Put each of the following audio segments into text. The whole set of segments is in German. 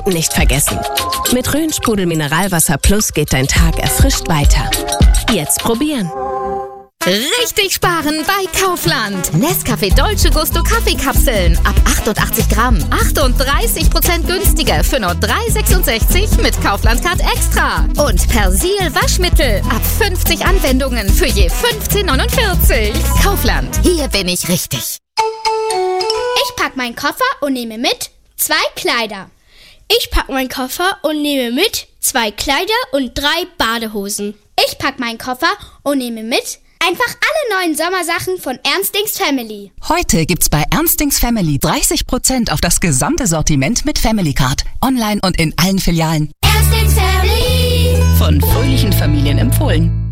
Trinken nicht vergessen. Mit Rhön-Sprudel Mineralwasser Plus geht dein Tag erfrischt weiter. Jetzt probieren. Richtig sparen bei Kaufland. Nescafé Dolce Gusto Kaffeekapseln. Ab 88 Gramm. 38% günstiger für nur 3,66 mit Kaufland-Card Extra. Und Persil Waschmittel. Ab 50 Anwendungen für je 15,49. Kaufland. Hier bin ich richtig. Ich pack meinen Koffer und nehme mit 2 Kleider. Ich pack meinen Koffer und nehme mit 2 Kleider und 3 Badehosen. Ich pack meinen Koffer und nehme mit einfach alle neuen Sommersachen von Ernstings Family. Heute gibt's bei Ernstings Family 30% auf das gesamte Sortiment mit Family Card. Online und in allen Filialen. Ernstings Family. Von fröhlichen Familien empfohlen.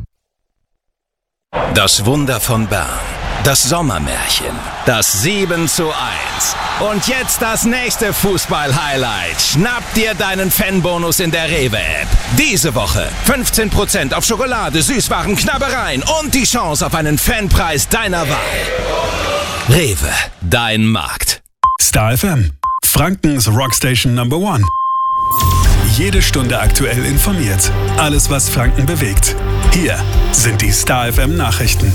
Das Wunder von Bern. Das Sommermärchen. Das 7:1. Und jetzt das nächste Fußball-Highlight. Schnapp dir deinen Fanbonus in der Rewe-App. Diese Woche 15% auf Schokolade, Süßwaren, Knabbereien und die Chance auf einen Fanpreis deiner Wahl. Rewe, dein Markt. Star FM, Frankens Rockstation Number 1. Jede Stunde aktuell informiert. Alles, was Franken bewegt. Hier sind die Star FM Nachrichten.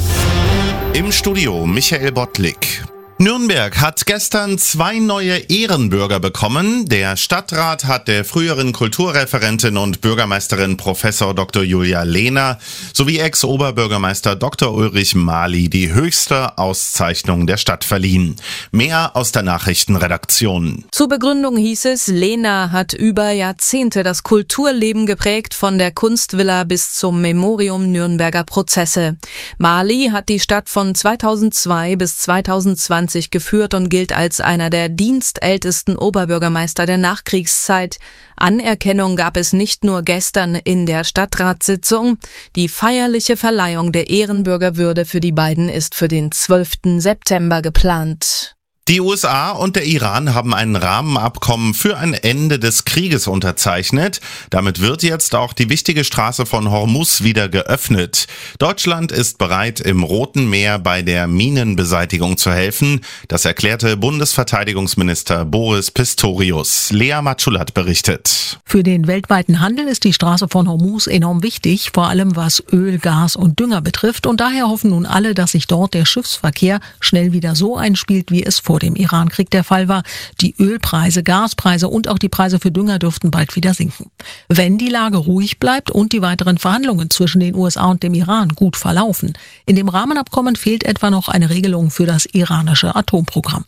Im Studio Michael Bottlik. Nürnberg hat gestern 2 neue Ehrenbürger bekommen. Der Stadtrat hat der früheren Kulturreferentin und Bürgermeisterin Professor Dr. Julia Lehner sowie Ex-Oberbürgermeister Dr. Ulrich Mali die höchste Auszeichnung der Stadt verliehen. Mehr aus der Nachrichtenredaktion. Zur Begründung hieß es, Lehner hat über Jahrzehnte das Kulturleben geprägt, von der Kunstvilla bis zum Memorium Nürnberger Prozesse. Mali hat die Stadt von 2002 bis 2020 geführt und gilt als einer der dienstältesten Oberbürgermeister der Nachkriegszeit. Anerkennung gab es nicht nur gestern in der Stadtratssitzung. Die feierliche Verleihung der Ehrenbürgerwürde für die beiden ist für den 12. September geplant. Die USA und der Iran haben ein Rahmenabkommen für ein Ende des Krieges unterzeichnet. Damit wird jetzt auch die wichtige Straße von Hormuz wieder geöffnet. Deutschland ist bereit, im Roten Meer bei der Minenbeseitigung zu helfen. Das erklärte Bundesverteidigungsminister Boris Pistorius. Lea Matschulat berichtet. Für den weltweiten Handel ist die Straße von Hormuz enorm wichtig, vor allem was Öl, Gas und Dünger betrifft. Und daher hoffen nun alle, dass sich dort der Schiffsverkehr schnell wieder so einspielt, wie es vor dem Irankrieg der Fall war. Die Ölpreise, Gaspreise und auch die Preise für Dünger dürften bald wieder sinken. Wenn die Lage ruhig bleibt und die weiteren Verhandlungen zwischen den USA und dem Iran gut verlaufen. In dem Rahmenabkommen fehlt etwa noch eine Regelung für das iranische Atomprogramm.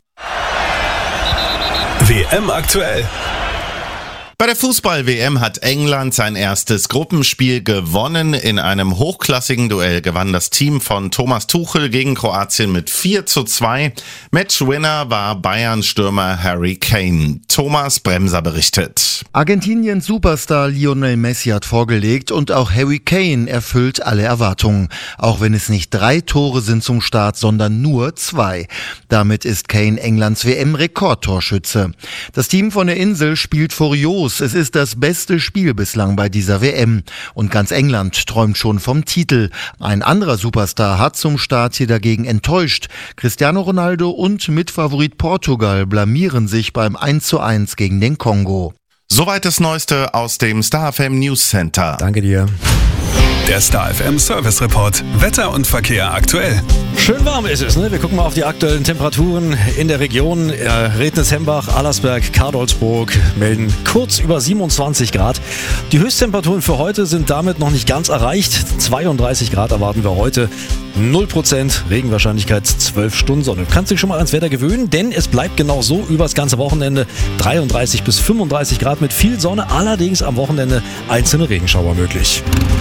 WM aktuell. Bei der Fußball-WM hat England sein erstes Gruppenspiel gewonnen. In einem hochklassigen Duell gewann das Team von Thomas Tuchel gegen Kroatien mit 4:2. Matchwinner war Bayern-Stürmer Harry Kane. Thomas Bremser berichtet. Argentiniens Superstar Lionel Messi hat vorgelegt und auch Harry Kane erfüllt alle Erwartungen. Auch wenn es nicht 3 Tore sind zum Start, sondern nur 2. Damit ist Kane Englands WM-Rekordtorschütze. Das Team von der Insel spielt furios. Es ist das beste Spiel bislang bei dieser WM. Und ganz England träumt schon vom Titel. Ein anderer Superstar hat zum Start hier dagegen enttäuscht. Cristiano Ronaldo und Mitfavorit Portugal blamieren sich beim 1:1 gegen den Kongo. Soweit das Neueste aus dem Star FM News Center. Danke dir. Der Star FM Service Report. Wetter und Verkehr aktuell. Schön warm ist es, ne? Wir gucken mal auf die aktuellen Temperaturen in der Region. Rednitz-Hembach, Allersberg, Kadolsburg melden kurz über 27 Grad. Die Höchsttemperaturen für heute sind damit noch nicht ganz erreicht. 32 Grad erwarten wir heute. 0% Regenwahrscheinlichkeit, 12 Stunden Sonne. Du kannst dich schon mal ans Wetter gewöhnen, denn es bleibt genau so über das ganze Wochenende. 33 bis 35 Grad mit viel Sonne, allerdings am Wochenende einzelne Regenschauer möglich.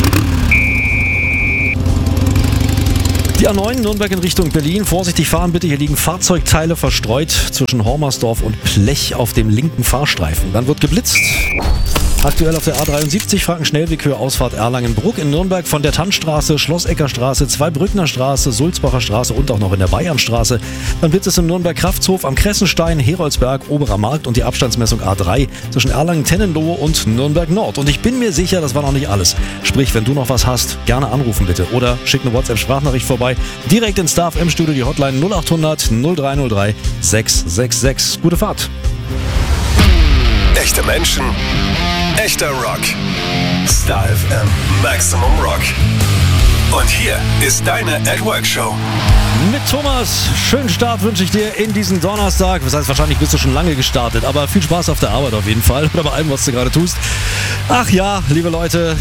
Die A9 Nürnberg in Richtung Berlin. Vorsichtig fahren bitte, hier liegen Fahrzeugteile verstreut zwischen Hormersdorf und Plech auf dem linken Fahrstreifen. Dann wird geblitzt. Aktuell auf der A73 Franken-Schnellweghöhe Ausfahrt Erlangen-Bruck in Nürnberg von der Tannstraße, Schlossecker-Straße, Zweibrückner Straße, Sulzbacher Straße und auch noch in der Bayernstraße. Dann blitzt es im Nürnberg-Kraftshof am Kressenstein, Heroldsberg, Oberer Markt und die Abstandsmessung A3 zwischen Erlangen-Tennenlohe und Nürnberg-Nord. Und ich bin mir sicher, das war noch nicht alles. Sprich, wenn du noch was hast, gerne anrufen bitte oder schick eine WhatsApp-Sprachnachricht vorbei. Direkt ins Star FM Studio, die Hotline 0800 0303 666. Gute Fahrt. Echte Menschen, echter Rock. Star FM Maximum Rock. Und hier ist deine At-Work-Show. Mit Thomas, schönen Start wünsche ich dir in diesen Donnerstag. Das heißt, wahrscheinlich bist du schon lange gestartet, aber viel Spaß auf der Arbeit auf jeden Fall oder bei allem, was du gerade tust. Ach ja, liebe Leute,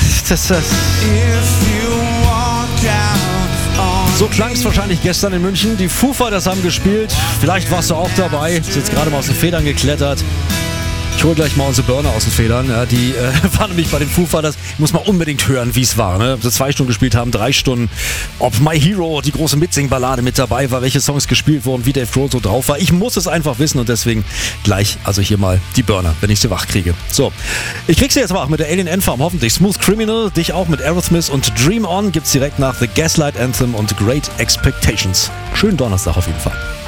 so klang es wahrscheinlich gestern in München. Die Foo Fighters haben gespielt. Vielleicht warst du auch dabei. Ist jetzt gerade mal aus den Federn geklettert. Ich hole gleich mal unsere Burner aus den Federn. Ja, die waren nämlich bei den Foo Fighters. Muss man unbedingt hören, wie es war. Ne? Ob sie 2 Stunden gespielt haben, 3 Stunden. Ob My Hero, die große Mitsing-Ballade mit dabei war, welche Songs gespielt wurden, wie Dave Grohl so drauf war. Ich muss es einfach wissen und deswegen gleich, also hier mal die Burner, wenn ich sie wach kriege. So, ich krieg sie jetzt wach mit der Alien N-Farm, hoffentlich. Smooth Criminal, dich auch mit Aerosmith und Dream On gibt's direkt nach The Gaslight Anthem und Great Expectations. Schönen Donnerstag auf jeden Fall.